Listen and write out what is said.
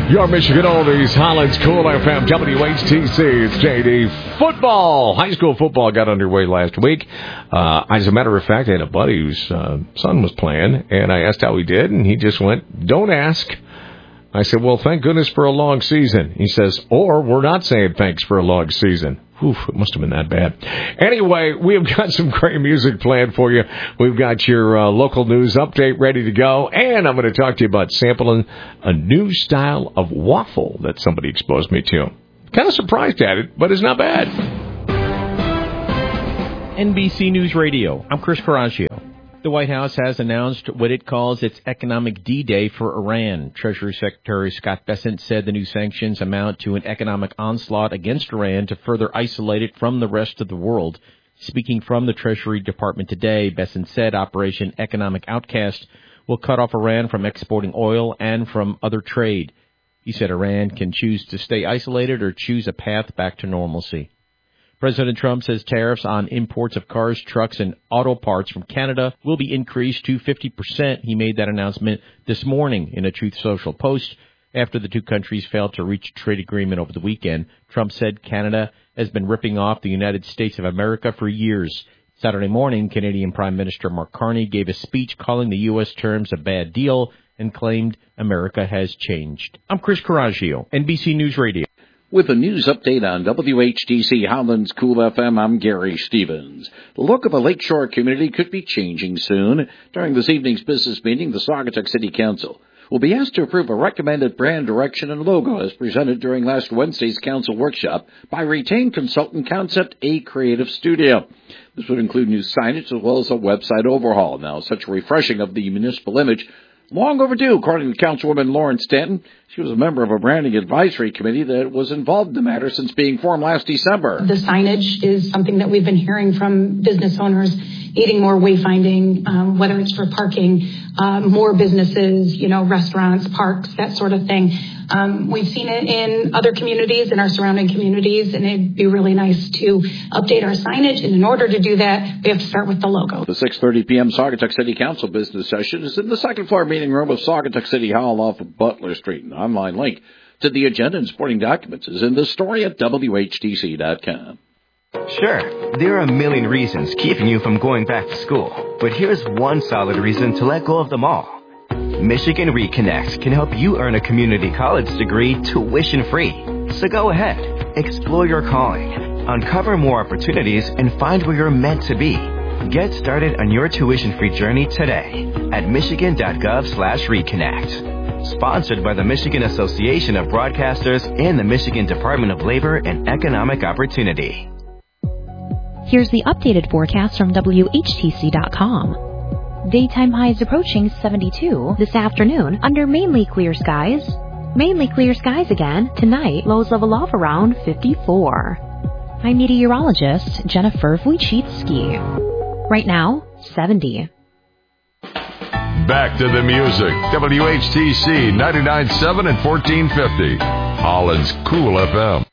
Your Michigan Oldies, Holland's Cool FM, WHTC. It's JD. Football, high school football got underway last week. As a matter of fact, I had a buddy whose son was playing, and I asked how he did, and he just went, "Don't ask." I said, "Well, thank goodness for a long season." He says, "Or we're not saying thanks for a long season." Oof, it must have been that bad. Anyway, we've got some great music planned for you. We've got your local news update ready to go, and I'm going to talk to you about sampling a new style of waffle that somebody exposed me to. Kind of surprised at it, but it's not bad. NBC News Radio. I'm Chris Coraggio. The White House has announced what it calls its economic D-Day for Iran. Treasury Secretary Scott Bessent said the new sanctions amount to an economic onslaught against Iran to further isolate it from the rest of the world. Speaking from the Treasury Department today, Bessent said Operation Economic Outcast will cut off Iran from exporting oil and from other trade. He said Iran can choose to stay isolated or choose a path back to normalcy. President Trump says tariffs on imports of cars, trucks, and auto parts from Canada will be increased to 50%. He made that announcement this morning in a Truth Social post after the two countries failed to reach a trade agreement over the weekend. Trump said Canada has been ripping off the United States of America for years. Saturday morning, Canadian Prime Minister Mark Carney gave a speech calling the U.S. terms a bad deal and claimed America has changed. I'm Chris Coraggio, NBC News Radio. With a news update on WHTC Holland's Cool FM, I'm Gary Stevens. The look of a lakeshore community could be changing soon. During this evening's business meeting, the Saugatuck City Council will be asked to approve a recommended brand direction and logo as presented during last Wednesday's council workshop by retained consultant Concept A Creative Studio. This would include new signage as well as a website overhaul. Now, such a refreshing of the municipal image long overdue, according to Councilwoman Lauren Stanton. She was a member of a branding advisory committee that was involved in the matter since being formed last December. The signage is something that we've been hearing from business owners needing more wayfinding, whether it's for parking, more businesses, restaurants, parks, that sort of thing. We've seen it in other communities, in our surrounding communities, and it'd be really nice to update our signage. And in order to do that, we have to start with the logo. The 6:30 p.m. Saugatuck City Council business session is in the second floor meeting room of Saugatuck City Hall off of Butler Street. An online link to the agenda and supporting documents is in the story at WHTC.com. Sure, there are a million reasons keeping you from going back to school, but here's one solid reason to let go of them all. Michigan Reconnect can help you earn a community college degree tuition-free. So go ahead, explore your calling, uncover more opportunities, and find where you're meant to be. Get started on your tuition-free journey today at michigan.gov/reconnect. Sponsored by the Michigan Association of Broadcasters and the Michigan Department of Labor and Economic Opportunity. Here's the updated forecast from WHTC.com. Daytime highs approaching 72 this afternoon under mainly clear skies. Mainly clear skies again. Tonight, lows level off around 54. I'm meteorologist Jennifer Wojcicki. Right now, 70. Back to the music. WHTC 99.7 and 1450. Holland's Cool FM.